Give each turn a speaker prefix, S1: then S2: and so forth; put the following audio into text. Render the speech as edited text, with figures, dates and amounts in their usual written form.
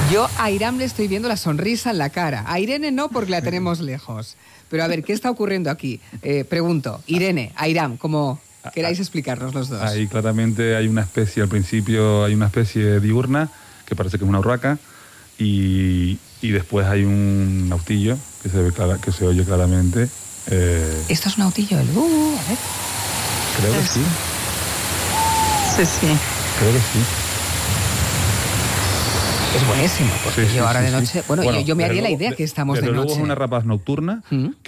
S1: Yo a Irán le estoy viendo la sonrisa en la cara. A Irene no, porque la tenemos lejos. Pero a ver, ¿qué está ocurriendo aquí? Pregunto, Irene, a Irán, como queráis explicarnos los dos.
S2: Ahí claramente hay una especie, al principio hay una especie diurna, que parece que es una urraca, y después hay un autillo, que se oye claramente.
S1: ¿Esto es un autillo? A ver.
S2: Creo que sí.
S3: Sí.
S2: Creo que sí.
S1: Es buenísimo, porque
S2: Sí,
S1: yo ahora de
S2: sí.
S1: noche... Bueno, yo me haría la idea que estamos de noche.
S2: Luego es una rapaz nocturna,